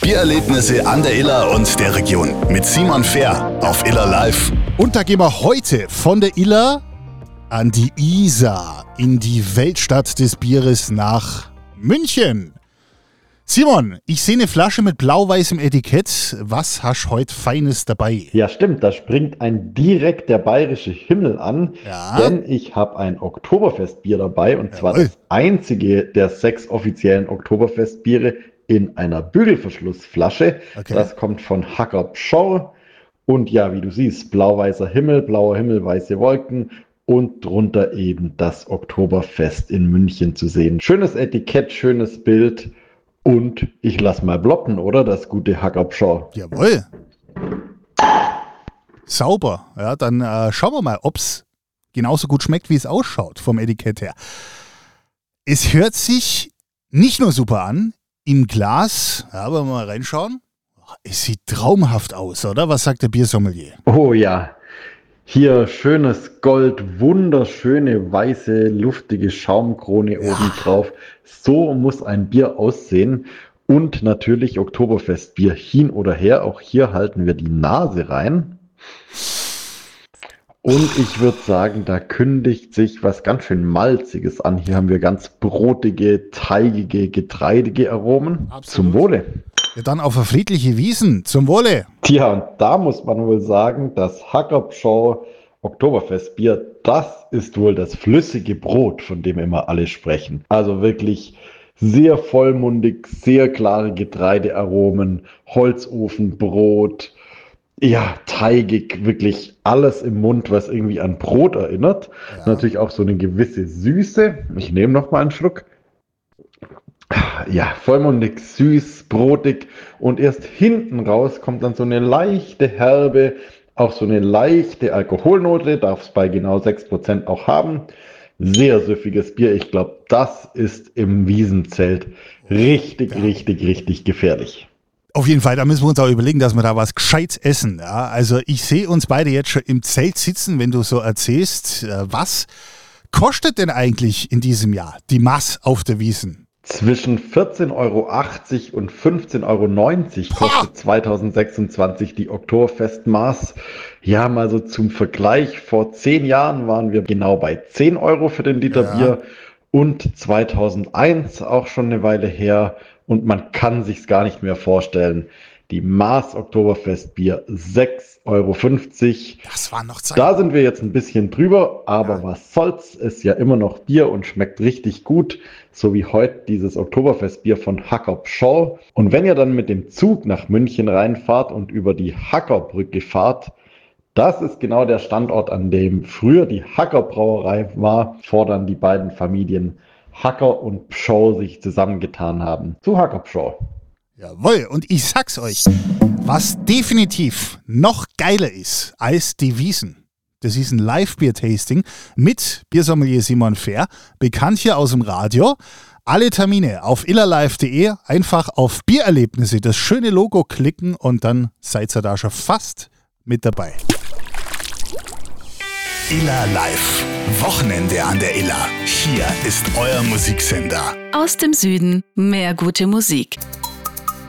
Biererlebnisse an der Iller und der Region mit Simon Fehr auf Iller Live. Und da gehen wir heute von der Iller an die Isar, in die Weltstadt des Bieres nach München. Simon, ich sehe eine Flasche mit blau-weißem Etikett. Was hast du heute Feines dabei? Ja, stimmt, da springt ein direkt der bayerische Himmel an, denn ich habe ein Oktoberfestbier dabei und zwar das einzige der 6 offiziellen Oktoberfestbiere in einer Bügelverschlussflasche. Okay. Das kommt von Hacker Pschorr und ja, wie du siehst, blau-weißer Himmel, blauer Himmel, weiße Wolken und drunter eben das Oktoberfest in München zu sehen. Schönes Etikett, schönes Bild. Und ich lass mal ploppen, oder? Das gute Hacker Pschorr. Jawohl. Sauber. Ja, dann schauen wir mal, ob es genauso gut schmeckt, wie es ausschaut vom Etikett her. Es hört sich nicht nur super an, im Glas, ja, wollen wir mal reinschauen. Es sieht traumhaft aus, oder? Was sagt der Biersommelier? Oh ja. Hier schönes Gold, wunderschöne weiße, luftige Schaumkrone obendrauf. So muss ein Bier aussehen. Und natürlich Oktoberfestbier hin oder her. Auch hier halten wir die Nase rein. Und ich würde sagen, da kündigt sich was ganz schön Malziges an. Hier haben wir ganz brotige, teigige, getreidige Aromen. Absolut. Zum Wohle. Ja, dann auf eine friedliche Wiesen. Zum Wohle. Tja, und da muss man wohl sagen, das Hacker Pschorr Oktoberfestbier, das ist wohl das flüssige Brot, von dem immer alle sprechen. Also wirklich sehr vollmundig, sehr klare Getreidearomen, Holzofenbrot, ja, teigig, wirklich alles im Mund, was irgendwie an Brot erinnert. Ja. Natürlich auch so eine gewisse Süße. Ich nehme noch mal einen Schluck. Ja, vollmundig, süß, brotig und erst hinten raus kommt dann so eine leichte Herbe, auch so eine leichte Alkoholnote, darf es bei genau 6% auch haben. Sehr süffiges Bier, ich glaube, das ist im Wiesenzelt richtig gefährlich. Auf jeden Fall, da müssen wir uns auch überlegen, dass wir da was Gescheites essen. Ja? Also ich sehe uns beide jetzt schon im Zelt sitzen, wenn du so erzählst. Was kostet denn eigentlich in diesem Jahr die Maß auf der Wiesn? Zwischen 14,80 € und 15,90 € kostet 2026 die Oktoberfestmaß. Ja, mal so zum Vergleich, vor 10 Jahren waren wir genau bei 10 € für den Liter Bier und 2001 auch schon eine Weile her und man kann sich's gar nicht mehr vorstellen. Die Maß Oktoberfestbier 6,50 €. Das war noch Zeit. Da sind wir jetzt ein bisschen drüber, aber was soll's, ist ja immer noch Bier und schmeckt richtig gut, so wie heute dieses Oktoberfestbier von Hacker Pschorr. Und wenn ihr dann mit dem Zug nach München reinfahrt und über die Hackerbrücke fahrt, das ist genau der Standort, an dem früher die Hacker Brauerei war, bevor dann die beiden Familien Hacker und Pschorr sich zusammengetan haben. Zu Hacker Pschorr. Jawohl, und ich sag's euch, was definitiv noch geiler ist als die Wiesn, das ist ein Live-Bier-Tasting mit Biersommelier Simon Fehr, bekannt hier aus dem Radio. Alle Termine auf illerlive.de, einfach auf Biererlebnisse, das schöne Logo klicken und dann seid ihr da schon fast mit dabei. Iller Live. Wochenende an der Iller. Hier ist euer Musiksender. Aus dem Süden mehr gute Musik.